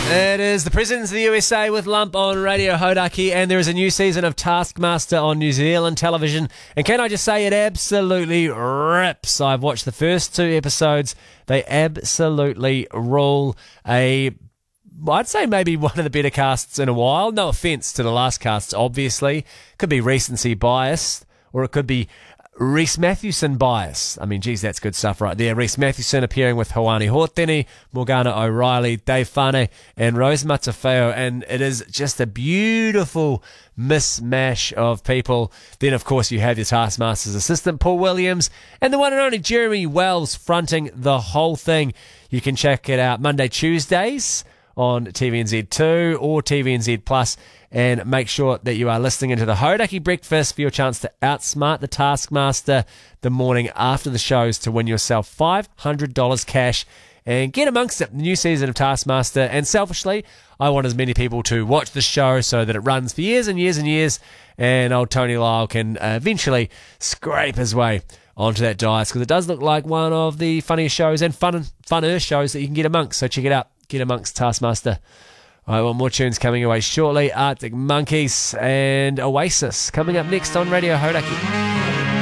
It is the Presidents of the USA with Lump on Radio Hodaki, and there is a new season of Taskmaster on New Zealand television. And can I just say, it absolutely rips. I've watched the first 2 episodes. They absolutely rule. I'd say maybe one of the better casts in a while. No offence to the last casts, obviously. Could be recency bias, or it could be Rhys Mathewson bias. I mean, geez, that's good stuff right there. Rhys Mathewson appearing with Hawani Hōtene, Morgana O'Reilly, Dave Fane, and Rose Matafeo, and it is just a beautiful mismatch of people. Then, of course, you have your Taskmaster's assistant, Paul Williams, and the one and only Jeremy Wells fronting the whole thing. You can check it out Monday, Tuesdays on TVNZ2 or TVNZ Plus, and make sure that you are listening into the Hodaki Breakfast for your chance to outsmart the Taskmaster the morning after the shows to win yourself $500 cash and get amongst it. The new season of Taskmaster, and selfishly, I want as many people to watch the show so that it runs for years and years and years, and old Tony Lyle can eventually scrape his way onto that dais, because it does look like one of the funniest shows and funner shows that you can get amongst. So check it out. Get amongst Taskmaster. All right, well, more tunes coming away shortly. Arctic Monkeys and Oasis coming up next on Radio Hodaki.